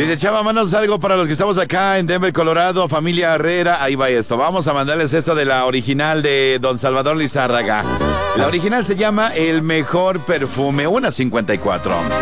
Dice Chava, mándanos algo para los que estamos acá en Denver, Colorado, familia Herrera. Ahí va esto. Vamos a mandarles esto de la original de Don Salvador Lizárraga. La original se llama El Mejor Perfume, 1:54.